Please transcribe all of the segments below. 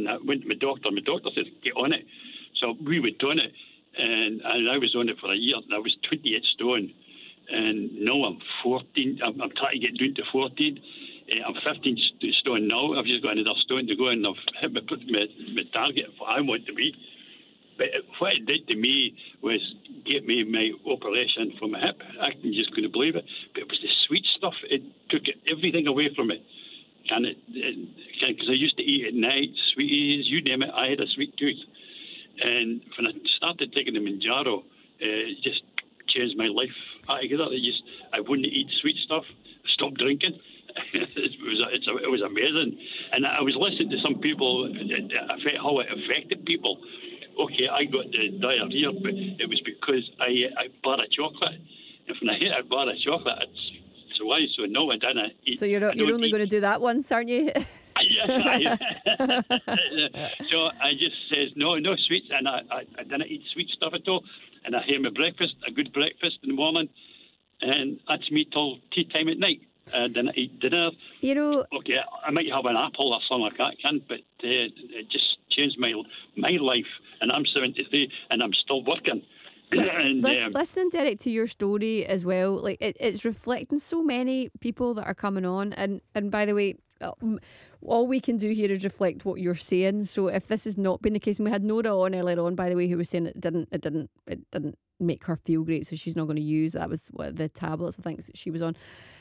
I went to my doctor. My doctor said, get on it. So we went on it, and I was on it for a year, and I was 28 stone. And now I'm 14. I'm trying to get down to 14. I'm 15 stone now. I've just got another stone to go, and I've hit my target of what I want to be. But what it did to me was get me my operation for my hip. I just couldn't believe it. But it was the sweet stuff. It took everything away from it. And because I used to eat at night, sweeties, you name it, I had a sweet tooth. And when I started taking the Manjaro, it just changed my life altogether. I wouldn't eat sweet stuff, stopped drinking. It was amazing. And I was listening to some people, how it affected people. Okay, I got the diarrhea, but it was because I ate a bar of chocolate. And when I ate a bar of chocolate, it's why. So no, I didn't eat. So you're only going to do that once, aren't you? Yeah. So I just says no sweets, and I didn't eat sweet stuff at all. And I had my breakfast, a good breakfast in the morning, and that's me till tea time at night. I didn't eat dinner. Okay, I might have an apple or something like that, but it just changed my life. And I'm 73, and I'm still working. Listening, Derek, to your story as well, like it's reflecting so many people that are coming on. And by the way, all we can do here is reflect what you're saying. So if this has not been the case, and we had Nora on earlier on, by the way, who was saying it didn't make her feel great, so she's not going to use that. Was the tablets, I think, that she was on.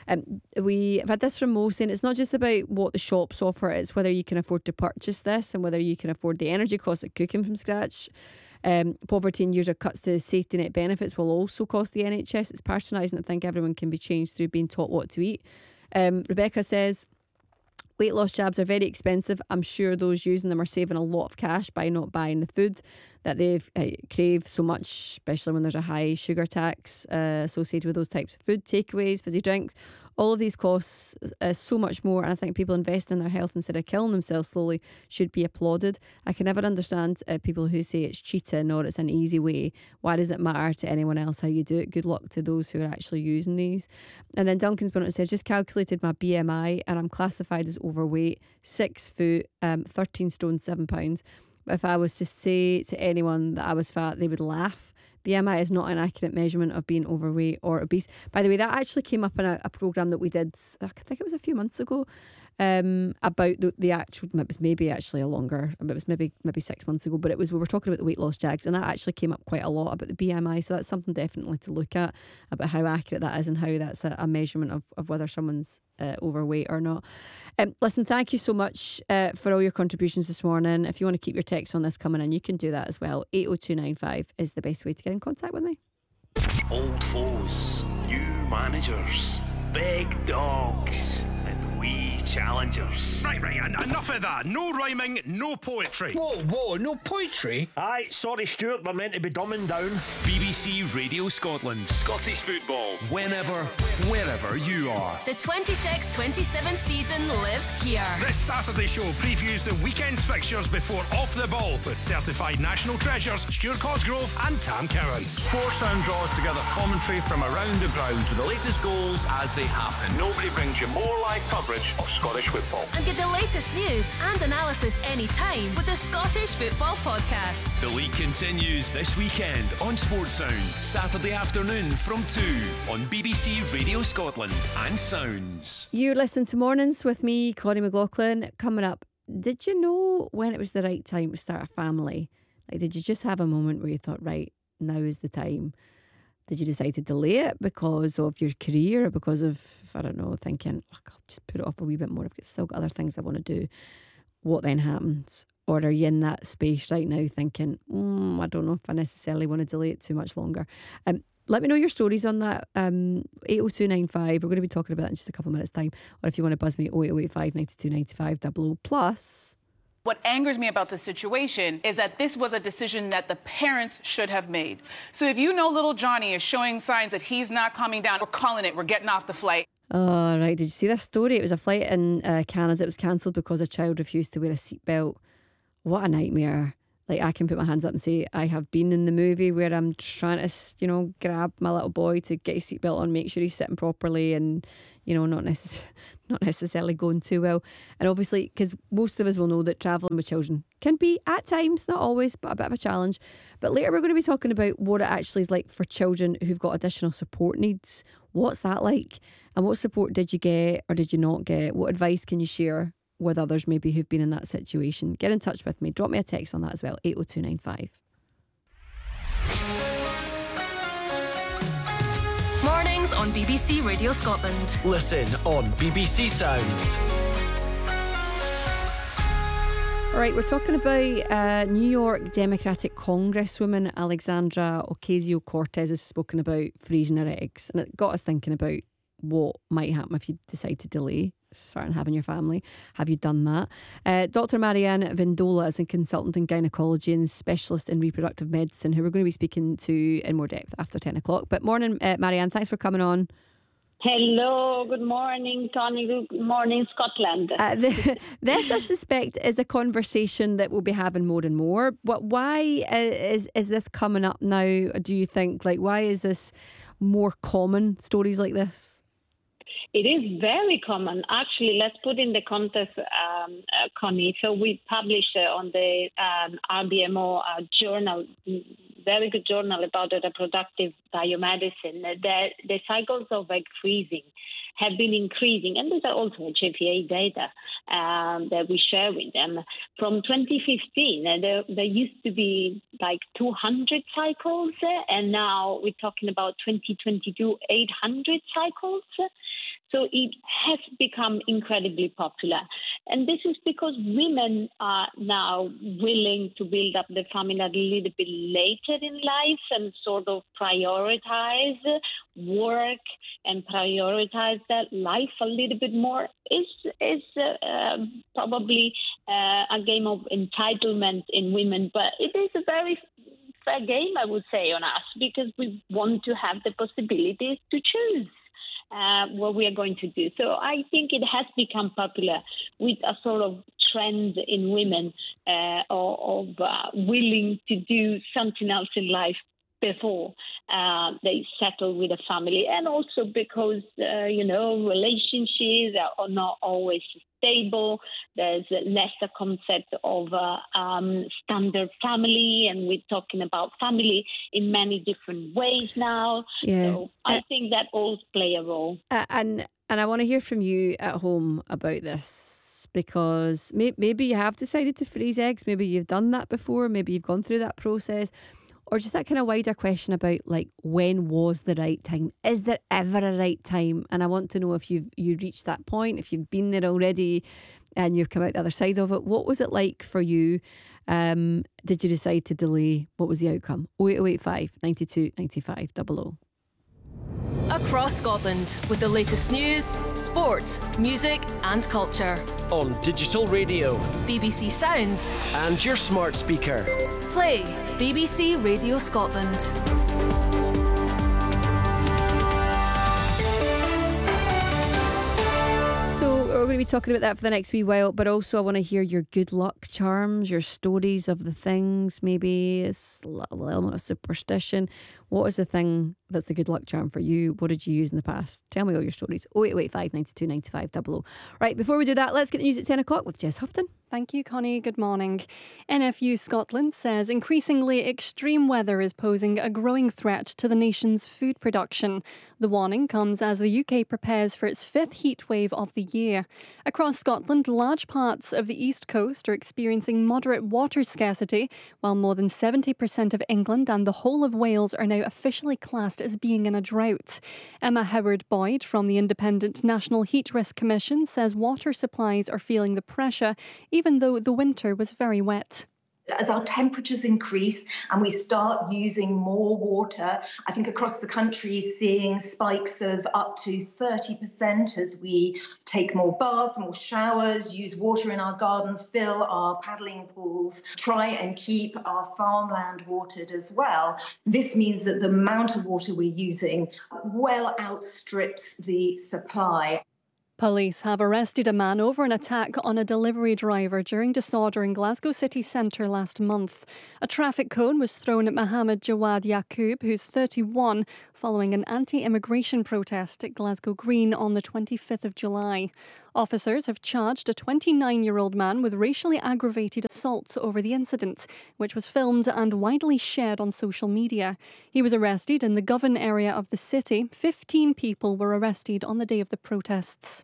We've had this from Mo saying it's not just about what the shops offer, it's whether you can afford to purchase this and whether you can afford the energy costs of cooking from scratch. Poverty in years of cuts to safety net benefits will also cost the NHS. It's patronising to think everyone can be changed through being taught what to eat. Rebecca says, weight loss jabs are very expensive. I'm sure those using them are saving a lot of cash by not buying the food that they've crave so much, especially when there's a high sugar tax associated with those types of food, takeaways, fizzy drinks. All of these costs so much more, and I think people investing in their health instead of killing themselves slowly should be applauded. I can never understand people who say it's cheating or it's an easy way. Why does it matter to anyone else how you do it? Good luck to those who are actually using these. And then Duncan's been on and said, just calculated my BMI and I'm classified as overweight, 6 foot, 13 stone, 7 pounds. But if I was to say to anyone that I was fat, they would laugh. BMI is not an accurate measurement of being overweight or obese. By the way, that actually came up in a programme that we did, I think it was a few months ago, about the actual, it was maybe actually it was maybe 6 months ago, but we were talking about the weight loss jags, and that actually came up quite a lot about the BMI, so that's something definitely to look at, about how accurate that is and how that's a measurement of whether someone's overweight or not. Listen, thank you so much for all your contributions this morning. If you want to keep your texts on this coming in, you can do that as well. 80295 is the best way to get in contact with me. Old foes, new managers, big dogs, and wee challengers. Right, enough of that. No rhyming, no poetry. Whoa, no poetry? Aye, sorry Stuart, we're meant to be dumbing down. BBC Radio Scotland. Scottish football. Whenever, wherever you are. The 26-27 season lives here. This Saturday show previews the weekend's fixtures before Off the Ball with certified national treasures Stuart Cosgrove and Tam Cowan. Sportsound draws together commentary from around the ground with the latest goals as they happen. Nobody brings you more live coverage of Scottish football. And get the latest news and analysis anytime with the Scottish Football Podcast. The league continues this weekend on Sportsound, Saturday afternoon from 2 on BBC Radio Scotland and Sounds. You're listening to Mornings with me, Connie McLaughlin. Coming up, did you know when it was the right time to start a family? Like, did you just have a moment where you thought, right, now is the time? Did you decide to delay it because of your career or because of, I don't know, thinking, look, I'll just put it off a wee bit more. I've still got other things I want to do. What then happens? Or are you in that space right now thinking, I don't know if I necessarily want to delay it too much longer? Let me know your stories on that. 80295. We're going to be talking about that in just a couple of minutes' time. Or if you want to buzz me, 08085 92 95 00. Plus, what angers me about the situation is that this was a decision that the parents should have made. So if you know little Johnny is showing signs that he's not calming down, we're calling it, we're getting off the flight. Oh, right. Did you see this story? It was a flight in Canada. It was cancelled because a child refused to wear a seatbelt. What a nightmare. like I can put my hands up and say I have been in the movie where I'm trying to, grab my little boy to get his seatbelt on, make sure he's sitting properly, and not necessarily going too well. And obviously, because most of us will know that travelling with children can be at times, not always, but a bit of a challenge. But later we're going to be talking about what it actually is like for children who've got additional support needs. What's that like? And what support did you get or did you not get? What advice can you share with others maybe who've been in that situation? Get in touch with me. Drop me a text on that as well, 80295. Mornings on BBC Radio Scotland. Listen on BBC Sounds. All right, we're talking about New York Democratic Congresswoman Alexandra Ocasio-Cortez has spoken about freezing her eggs, and it got us thinking about what might happen if you decide to delay starting having your family. Have you done that? Dr. Marianne Vindola is a consultant in gynecology and specialist in reproductive medicine, who we're going to be speaking to in more depth after 10 o'clock. But morning, Marianne, thanks for coming on. Hello, good morning, Tony. Good morning, Scotland. This, I suspect, is a conversation that we'll be having more and more. But why is this coming up now, do you think? Like, why is this more common, stories like this? It is very common. Actually, let's put in the context, Connie. So we published on the RBMO journal, very good journal about reproductive biomedicine, that the cycles of egg freezing have been increasing, and these are also HFA data that we share with them. From 2015, there used to be like 200 cycles, and now we're talking about 2022, 800 cycles. So it has become incredibly popular. And this is because women are now willing to build up the family a little bit later in life and sort of prioritize work and prioritize that life a little bit more. Is probably a game of entitlement in women, but it is a very fair game, I would say, on us, because we want to have the possibilities to choose what we are going to do. So I think it has become popular with a sort of trend in women of willing to do something else in life before they settle with a family, and also because relationships are not always stable. There's less a concept of standard family, and we're talking about family in many different ways now. Yeah. So I think that all play a role. And I want to hear from you at home about this, because maybe you have decided to freeze eggs. Maybe you've done that before. Maybe you've gone through that process. Or just that kind of wider question about, like, when was the right time? Is there ever a right time? And I want to know if you reached that point, if you've been there already and you've come out the other side of it. What was it like for you? Did you decide to delay? What was the outcome? 08085 92 95 00. Across Scotland with the latest news, sport, music and culture. On digital radio, BBC Sounds and your smart speaker. Play BBC Radio Scotland. So we're going to be talking about that for the next wee while, but also I want to hear your good luck charms, your stories of the things. Maybe it's a little element of superstition. What is the thing that's the good luck charm for you? What did you use in the past? Tell me all your stories. 08085 92 95 00. Right, before we do that, let's get the news at 10 o'clock with Jess Houghton. Thank you, Connie. Good morning. NFU Scotland says increasingly extreme weather is posing a growing threat to the nation's food production. The warning comes as the UK prepares for its fifth heat wave of the year. Across Scotland, large parts of the east coast are experiencing moderate water scarcity, while more than 70% of England and the whole of Wales are now officially classed as being in a drought. Emma Howard-Boyd from the Independent National Heat Risk Commission says water supplies are feeling the pressure, even though the winter was very wet. As our temperatures increase and we start using more water, I think across the country seeing spikes of up to 30% as we take more baths, more showers, use water in our garden, fill our paddling pools, try and keep our farmland watered as well. This means that the amount of water we're using well outstrips the supply. Police have arrested a man over an attack on a delivery driver during disorder in Glasgow city centre last month. A traffic cone was thrown at Mohammed Jawad Yaqub, who's 31, following an anti-immigration protest at Glasgow Green on the 25th of July. Officers have charged a 29-year-old man with racially aggravated assault over the incident, which was filmed and widely shared on social media. He was arrested in the Govan area of the city. 15 people were arrested on the day of the protests.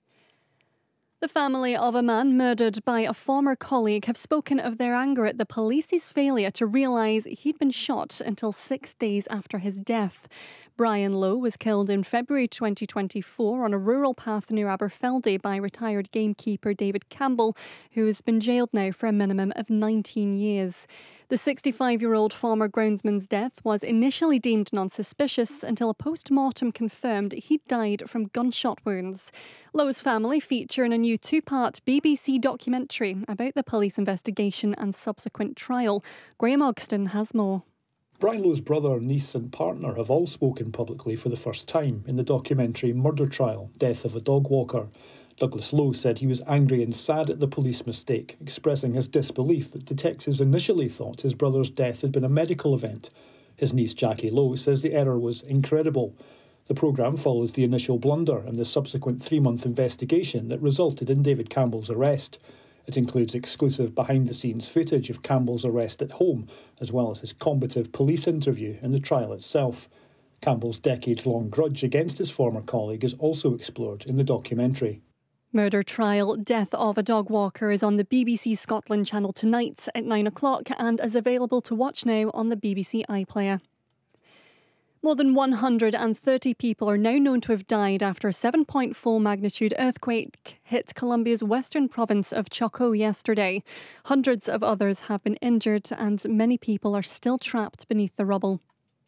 The family of a man murdered by a former colleague have spoken of their anger at the police's failure to realise he'd been shot until 6 days after his death. Brian Lowe was killed in February 2024 on a rural path near Aberfeldy by retired gamekeeper David Campbell, who has been jailed now for a minimum of 19 years. The 65-year-old former groundsman's death was initially deemed non-suspicious until a post-mortem confirmed he'd died from gunshot wounds. Lowe's family feature in a new two-part BBC documentary about the police investigation and subsequent trial. Graham Ogston has more. Brian Lowe's brother, niece and partner have all spoken publicly for the first time in the documentary Murder Trial, Death of a Dog Walker. Douglas Lowe said he was angry and sad at the police mistake, expressing his disbelief that detectives initially thought his brother's death had been a medical event. His niece Jackie Lowe says the error was incredible. The programme follows the initial blunder and the subsequent 3-month investigation that resulted in David Campbell's arrest. It includes exclusive behind-the-scenes footage of Campbell's arrest at home, as well as his combative police interview in the trial itself. Campbell's decades-long grudge against his former colleague is also explored in the documentary. Murder Trial, Death of a Dog Walker is on the BBC Scotland channel tonight at 9 o'clock and is available to watch now on the BBC iPlayer. More than 130 people are now known to have died after a 7.4 magnitude earthquake hit Colombia's western province of Chocó yesterday. Hundreds of others have been injured and many people are still trapped beneath the rubble.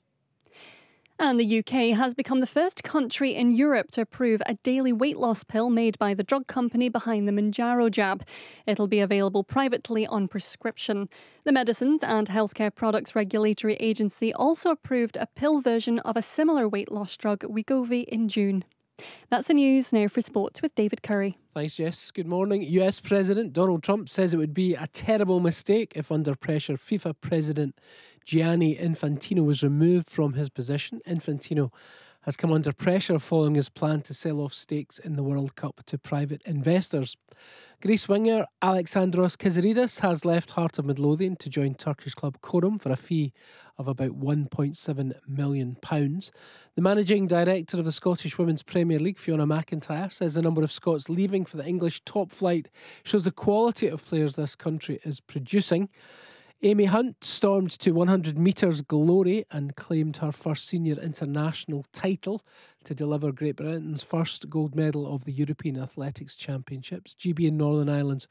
And the UK has become the first country in Europe to approve a daily weight loss pill made by the drug company behind the Mounjaro jab. It'll be available privately on prescription. The Medicines and Healthcare Products Regulatory Agency also approved a pill version of a similar weight loss drug, Wegovy, in June. That's the news. Now for sport with David Curry. Thanks, Jess. Good morning. US President Donald Trump says it would be a terrible mistake if, under pressure, FIFA President Gianni Infantino was removed from his position. Infantino has come under pressure following his plan to sell off stakes in the World Cup to private investors. Greece winger Alexandros Kizaridas has left Heart of Midlothian to join Turkish club Çorum for a fee of about £1.7 million. The managing director of the Scottish Women's Premier League, Fiona McIntyre, says the number of Scots leaving for the English top flight shows the quality of players this country is producing. Amy Hunt stormed to 100 metres glory and claimed her first senior international title to deliver Great Britain's first gold medal of the European Athletics Championships. GB in Northern Ireland's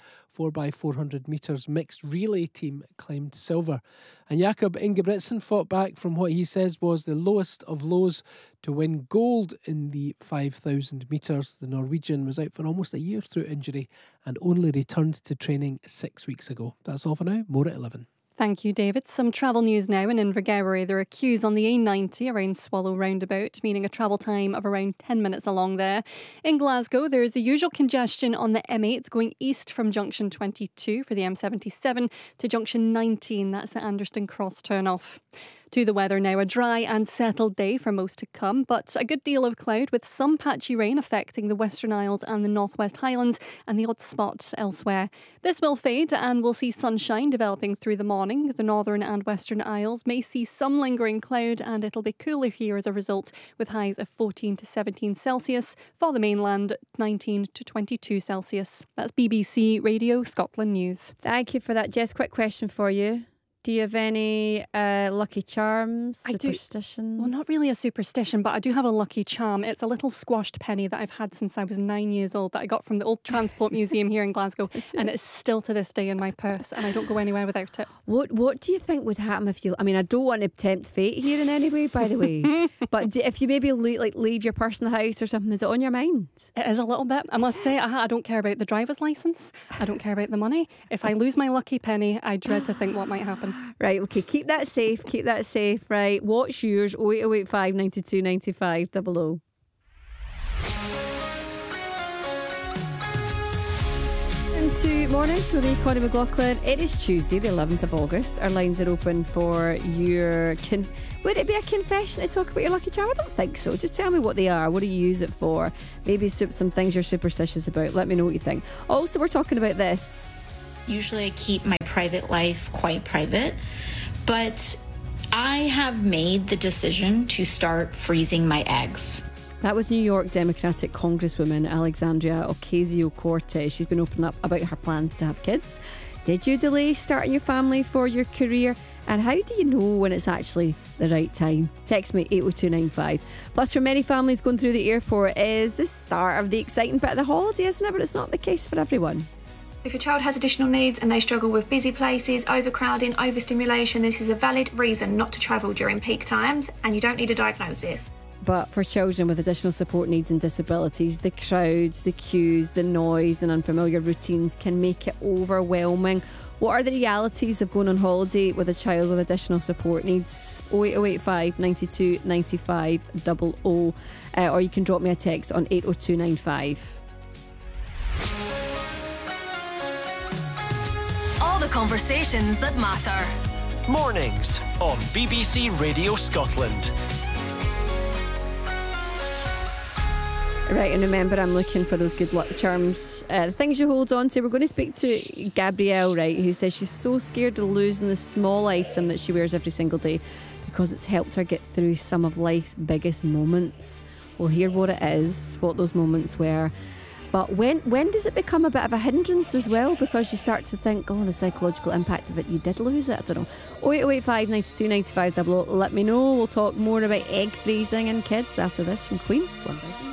4x400 metres mixed relay team claimed silver. And Jakob Ingebrigtsen fought back from what he says was the lowest of lows to win gold in the 5,000 metres. The Norwegian was out for almost a year through injury and only returned to training 6 weeks ago. That's all for now. More at 11. Thank you, David. Some travel news now. In Invergowrie, there are queues on the A90 around Swallow roundabout, meaning a travel time of around 10 minutes along there. In Glasgow, there is the usual congestion on the M8 going east from junction 22 for the M77 to junction 19. That's the Anderston Cross turn-off. To the weather now, a dry and settled day for most to come, but a good deal of cloud with some patchy rain affecting the Western Isles and the Northwest Highlands and the odd spot elsewhere. This will fade and we'll see sunshine developing through the morning. The Northern and Western Isles may see some lingering cloud and it'll be cooler here as a result, with highs of 14 to 17 Celsius. For the mainland, 19 to 22 Celsius. That's BBC Radio Scotland News. Thank you for that, Jess. Quick question for you. Do you have any lucky charms, superstitions? Well, not really a superstition, but I do have a lucky charm. It's a little squashed penny that I've had since I was 9 years old that I got from the Old Transport Museum here in Glasgow, and it's still to this day in my purse, and I don't go anywhere without it. What do you think would happen if you... I mean, I don't want to tempt fate here in any way, by the way, but if you maybe leave your purse in the house or something, is it on your mind? It is a little bit. I must say, I don't care about the driver's licence. I don't care about the money. If I lose my lucky penny, I dread to think what might happen. Right, okay, keep that safe, right. What's yours? 08085 92 95 00. to Mornings with me, Connie McLaughlin. It is Tuesday, the 11th of August. Our lines are open for your... Would it be a confession to talk about your lucky charm? I don't think so. Just tell me what they are. What do you use it for? Maybe some things you're superstitious about. Let me know what you think. Also, we're talking about this. Usually I keep my private life quite private, but I have made the decision to start freezing my eggs. That was New York Democratic Congresswoman Alexandria Ocasio-Cortez. She's been opening up about her plans to have kids. Did you delay starting your family for your career? And how do you know when it's actually the right time? Text me 80295. Plus, for many families, going through the airport is the start of the exciting bit of the holiday, isn't it? But it's not the case for everyone. If your child has additional needs and they struggle with busy places, overcrowding, overstimulation, this is a valid reason not to travel during peak times, and you don't need a diagnosis. But for children with additional support needs and disabilities, the crowds, the queues, the noise and unfamiliar routines can make it overwhelming. What are the realities of going on holiday with a child with additional support needs? 08085 92 95 00. Or you can drop me a text on 80295. All the conversations that matter. Mornings on BBC Radio Scotland. Right, and remember, I'm looking for those good luck charms. The things you hold on to. We're going to speak to Gabrielle, right, who says she's so scared of losing the small item that she wears every single day because it's helped her get through some of life's biggest moments. We'll hear what it is, what those moments were. But when does it become a bit of a hindrance as well? Because you start to think, the psychological impact of it, you did lose it. I don't know. 08085 92 95 00. Let me know. We'll talk more about egg freezing and kids after this from Queen. It's One Vision.